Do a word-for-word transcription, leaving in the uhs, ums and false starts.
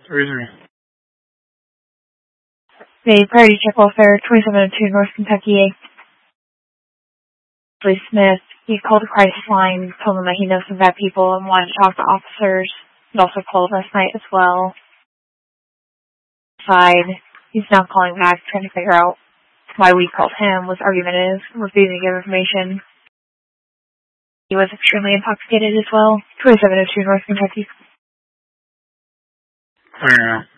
Reason. The Priority Check Welfare, twenty-seven oh two North Kentucky. Lee Smith, he called the crisis line, told them that he knows some bad people and wanted to talk to officers. He also called last night as well. Side, he's now calling back, trying to figure out why we called him, what his argument is, refusing to give information. He was extremely intoxicated as well. twenty-seven oh two North Kentucky. Yeah.